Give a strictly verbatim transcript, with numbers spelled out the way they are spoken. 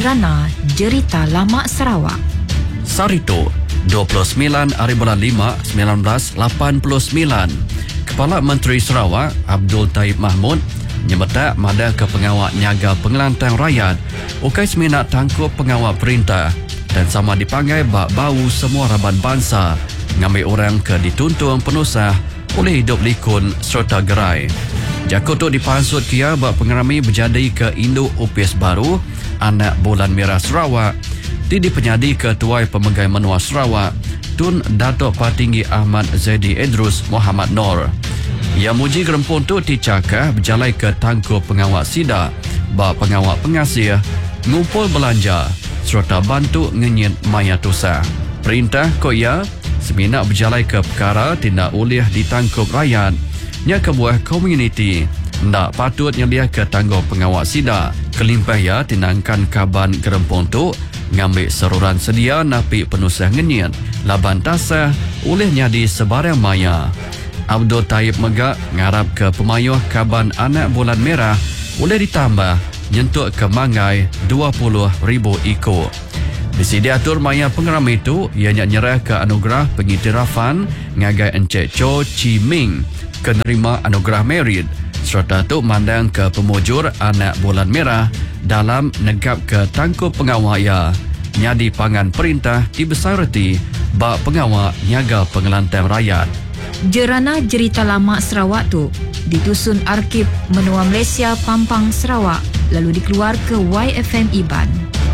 Jerana Jerita Lama Sarawak. Sarito, dua puluh sembilan hari bulan lima, seribu sembilan ratus lapan puluh sembilan. Kepala Menteri Sarawak, Abdul Taib Mahmud, nyebetak mada ke pengawal Niaga Pengelantang Rakyat, ukai seminat tangkup pengawal perintah dan sama dipanggil bak bau semua raban bangsa, ngambil orang ke dituntung penusah oleh hidup likun serta gerai. Jakut tu dipansut kia bak pengerami berjadi ke induk upis baru, anak bulan merah Sarawak, di dipenyadi ketua pemegai menua Sarawak, Tun Datuk Patinggi Ahmad Zaidi Idrus Muhammad Nor. Yang muji gerempun tu dicakah berjalai ke tangkup pengawal sida, bak pengawal pengasih, ngumpul belanja, serta bantu ngenyit maya tusa. Perintah koya, seminat berjalai ke perkara tindak ulih ditangkup rakyat, nya kebuah komuniti, ndak patut nyelia ke tangguh pengawal sida, kelimpah ya tinangkan kaban gerempun tu, ngambil seruran sedia napi penusah ngenyit, laban tasah, ulih nyadi sebarang maya. Abdul Taib Megak ngarap ke pemayuh kaban anak bulan merah boleh ditambah nyentuk ke mangai dua puluh ribu ekor. Di sini atur maya pengeram itu ianya nyerah ke anugerah pengiktirafan ngagai Encik Cho Chi Ming kenerima anugerah merit serta tu mandang ke pemujur anak bulan merah dalam negap ke tangkup pengawal ya nyadi pangan perintah dibesarati bak pengawal Niaga Pengelantang Rakyat. Jerana Jerita Lama Sarawak tu ditusun Arkib Menua Malaysia Pampang Sarawak lalu dikeluar ke Y F M Iban.